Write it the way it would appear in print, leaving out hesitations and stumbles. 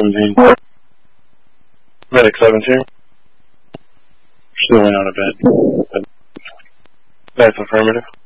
17. Medic 17. Still went out of bed. That's affirmative.